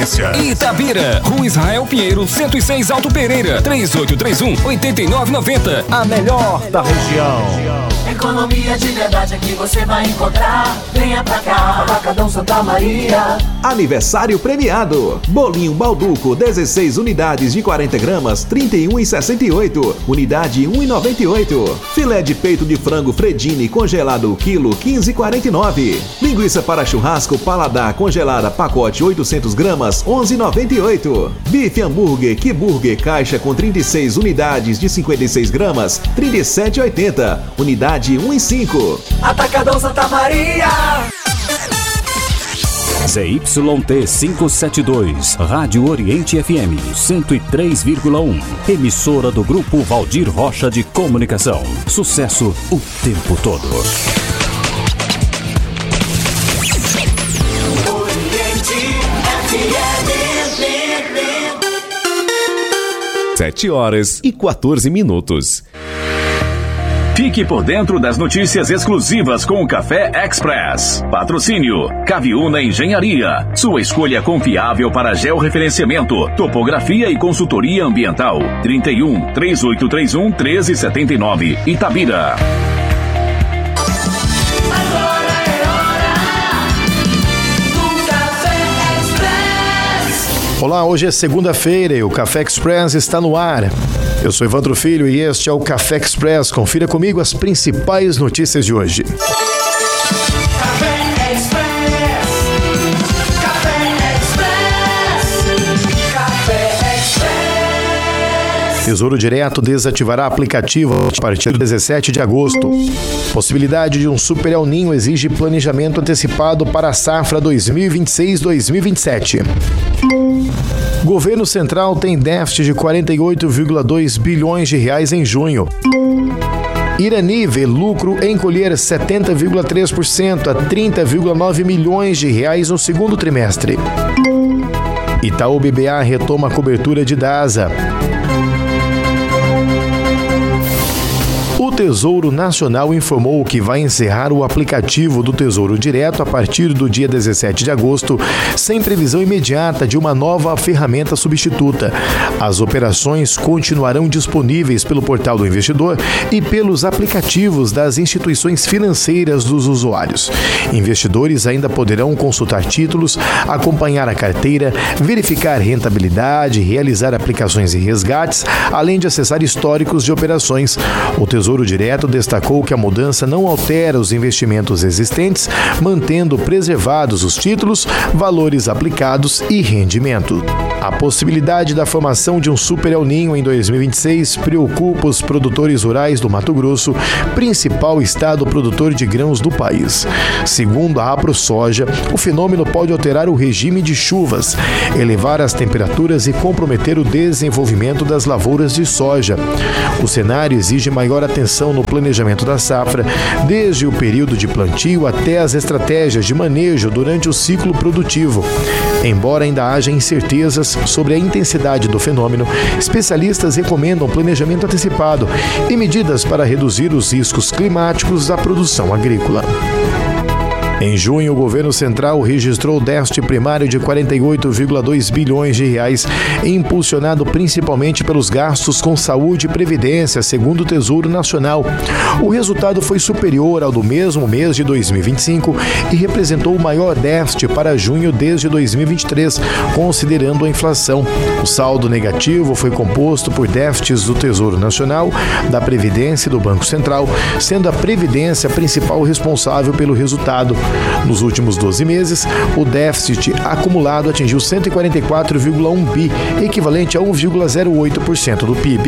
referência. Itabira, Rua Israel Pinheiro, 106 Alto Pereira, 3831-8990. A melhor da região. Economia de verdade aqui você vai encontrar. Venha pra cá, Atacadão Santa Maria. Aniversário premiado. Bolinho Balduco, 16 unidades de 40 gramas, 31,68. Unidade 1,98. Filé de peito de frango Fredini congelado, quilo 15,49. Linguiça para churrasco Paladar congelada, pacote 800 gramas, 11,98. Bife hambúrguer Quiburger, caixa com 36 unidades de 56 gramas, 37,80. Unidade 1,5. Atacadão Santa Maria. ZYT 572, Rádio Oriente FM 103,1. Emissora do Grupo Valdir Rocha de Comunicação. Sucesso o tempo todo. 7h14. Fique por dentro das notícias exclusivas com o Café Express. Patrocínio Caviúna Engenharia. Sua escolha confiável para georreferenciamento, topografia e consultoria ambiental. 31-3831-1379. Itabira. Olá, hoje é segunda-feira e o Café Express está no ar. Eu sou Evandro Filho e este é o Café Express. Confira comigo as principais notícias de hoje. Tesouro Direto desativará aplicativo a partir do 17 de agosto. Possibilidade de um Super El Ninho exige planejamento antecipado para a safra 2026-2027. Governo Central tem déficit de 48,2 bilhões de reais em junho. Irani vê lucro encolher 70,3% a 30,9 milhões de reais no segundo trimestre. Itaú BBA retoma a cobertura de DASA. O Tesouro Nacional informou que vai encerrar o aplicativo do Tesouro Direto a partir do dia 17 de agosto, sem previsão imediata de uma nova ferramenta substituta. As operações continuarão disponíveis pelo portal do investidor e pelos aplicativos das instituições financeiras dos usuários. Investidores ainda poderão consultar títulos, acompanhar a carteira, verificar rentabilidade, realizar aplicações e resgates, além de acessar históricos de operações. O Tesouro Direto destacou que a mudança não altera os investimentos existentes, mantendo preservados os títulos, valores aplicados e rendimento. A possibilidade da formação de um Super El Ninho em 2026 preocupa os produtores rurais do Mato Grosso, principal estado produtor de grãos do país. Segundo a AproSoja, o fenômeno pode alterar o regime de chuvas, elevar as temperaturas e comprometer o desenvolvimento das lavouras de soja. O cenário exige maior atenção no planejamento da safra, desde o período de plantio até as estratégias de manejo durante o ciclo produtivo. Embora ainda haja incertezas sobre a intensidade do fenômeno, especialistas recomendam planejamento antecipado e medidas para reduzir os riscos climáticos à produção agrícola. Em junho, o governo central registrou déficit primário de 48,2 bilhões de reais, impulsionado principalmente pelos gastos com saúde e previdência, segundo o Tesouro Nacional. O resultado foi superior ao do mesmo mês de 2025 e representou o maior déficit para junho desde 2023, considerando a inflação. O saldo negativo foi composto por déficits do Tesouro Nacional, da Previdência e do Banco Central, sendo a Previdência a principal responsável pelo resultado. Nos últimos 12 meses, o déficit acumulado atingiu 144,1 bi, equivalente a 1,08% do PIB.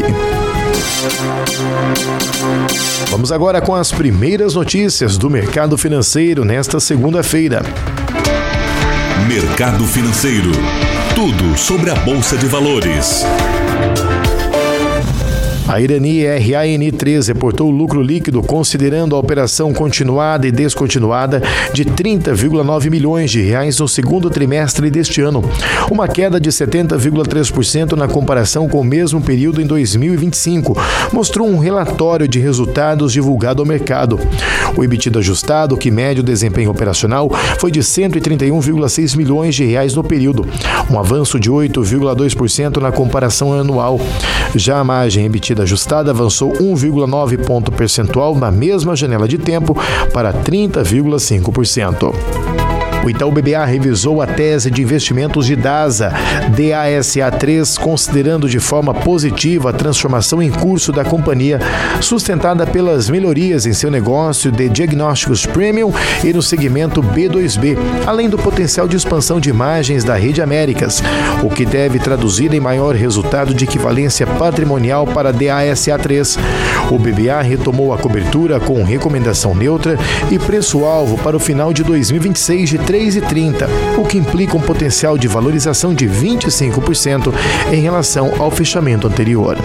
Vamos agora com as primeiras notícias do mercado financeiro nesta segunda-feira. Mercado financeiro. Tudo sobre a Bolsa de Valores. A Irani RAN3 reportou lucro líquido considerando a operação continuada e descontinuada de 30,9 milhões de reais no segundo trimestre deste ano, uma queda de 70,3% na comparação com o mesmo período em 2025, mostrou um relatório de resultados divulgado ao mercado. O EBITDA ajustado, que mede o desempenho operacional, foi de 131,6 milhões de reais no período, um avanço de 8,2% na comparação anual. Já a margem EBITDA ajustada avançou 1,9 ponto percentual na mesma janela de tempo para 30,5%. O Itaú BBA revisou a tese de investimentos de DASA, DASA3, considerando de forma positiva a transformação em curso da companhia, sustentada pelas melhorias em seu negócio de diagnósticos premium e no segmento B2B, além do potencial de expansão de margens da Rede Américas, o que deve traduzir em maior resultado de equivalência patrimonial para a DASA3. O BBA retomou a cobertura com recomendação neutra e preço-alvo para o final de 2026 de 3,30, o que implica um potencial de valorização de 25% em relação ao fechamento anterior.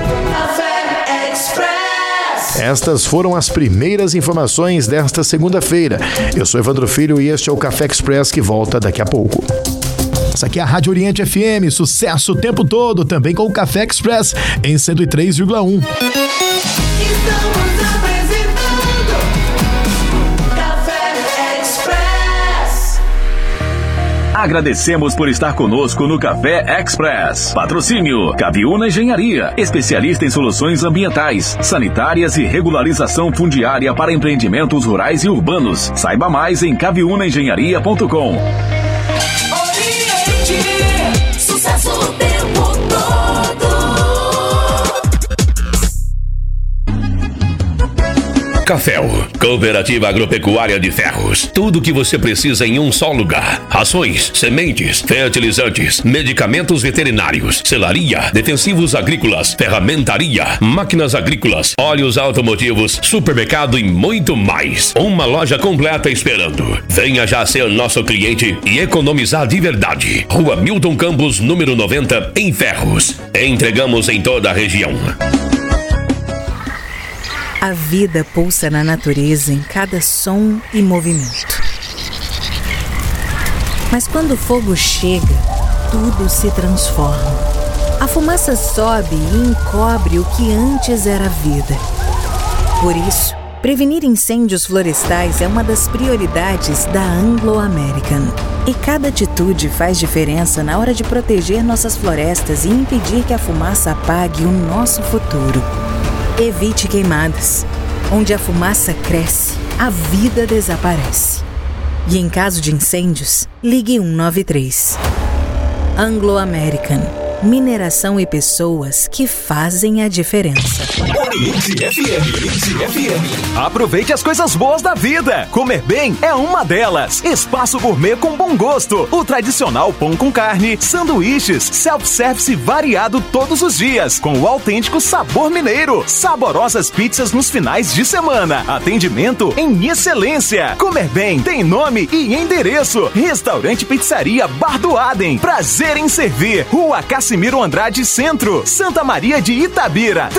Estas foram as primeiras informações desta segunda-feira. Eu sou Evandro Filho e este é o Café Express, que volta daqui a pouco. Essa aqui é a Rádio Oriente FM, sucesso o tempo todo, também com o Café Express em 103,1. Agradecemos por estar conosco no Café Express. Patrocínio Caviúna Engenharia, especialista em soluções ambientais, sanitárias e regularização fundiária para empreendimentos rurais e urbanos. Saiba mais em caviunaengenharia.com. Sucesso o tempo todo. Caféu, Cooperativa Agropecuária de Ferros. Tudo o que você precisa em um só lugar. Rações, sementes, fertilizantes, medicamentos veterinários, selaria, defensivos agrícolas, ferramentaria, máquinas agrícolas, óleos automotivos, supermercado e muito mais. Uma loja completa esperando. Venha já ser nosso cliente e economizar de verdade. Rua Milton Campos, número 90, em Ferros. Entregamos em toda a região. A vida pulsa na natureza em cada som e movimento. Mas quando o fogo chega, tudo se transforma. A fumaça sobe e encobre o que antes era vida. Por isso, prevenir incêndios florestais é uma das prioridades da Anglo American. E cada atitude faz diferença na hora de proteger nossas florestas e impedir que a fumaça apague o nosso futuro. Evite queimadas. Onde a fumaça cresce, a vida desaparece. E em caso de incêndios, ligue 193. Anglo American. Mineração e pessoas que fazem a diferença. Oriente FM. Aproveite as coisas boas da vida. Comer bem é uma delas. Espaço gourmet com bom gosto. O tradicional pão com carne, sanduíches, self-service variado todos os dias, com o autêntico sabor mineiro. Saborosas pizzas nos finais de semana. Atendimento em excelência. Comer bem tem nome e endereço. Restaurante Pizzaria Bar do Adem. Prazer em servir. Rua Cassimiro Andrade Centro, Santa Maria de Itabira,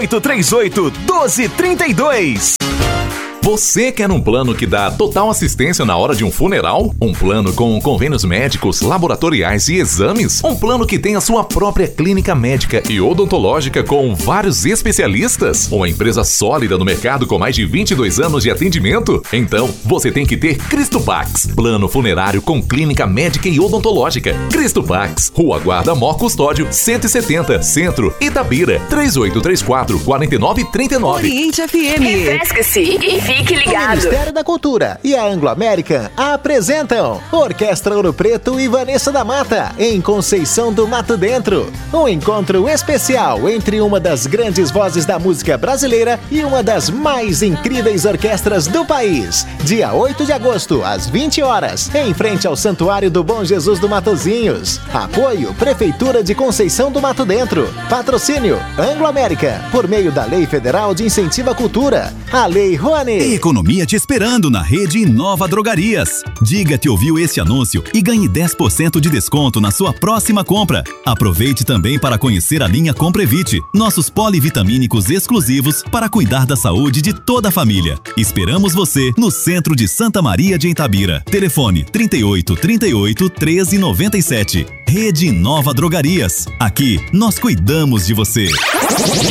3838-1232. Você quer um plano que dá total assistência na hora de um funeral? Um plano com convênios médicos, laboratoriais e exames? Um plano que tem a sua própria clínica médica e odontológica com vários especialistas? Uma empresa sólida no mercado com mais de 22 anos de atendimento? Então, você tem que ter Cristopax, plano funerário com clínica médica e odontológica. Cristopax, Rua Guarda Mor Custódio, 170, Centro, Itabira, 3834-4939. Oriente FM. Refresque-se e fique ligado. O Ministério da Cultura e a Anglo American apresentam Orquestra Ouro Preto e Vanessa da Mata, em Conceição do Mato Dentro. Um encontro especial entre uma das grandes vozes da música brasileira e uma das mais incríveis orquestras do país. Dia 8 de agosto, às 20 horas, em frente ao Santuário do Bom Jesus do Matozinhos. Apoio Prefeitura de Conceição do Mato Dentro. Patrocínio Anglo American, por meio da Lei Federal de Incentivo à Cultura, a Lei Rouanet. Tem economia te esperando na rede Inova Drogarias. Diga que ouviu esse anúncio e ganhe 10% de desconto na sua próxima compra. Aproveite também para conhecer a linha Comprevite, nossos polivitamínicos exclusivos para cuidar da saúde de toda a família. Esperamos você no centro de Santa Maria de Itabira. Telefone 38 38 13 97. Rede Inova Drogarias. Aqui nós cuidamos de você.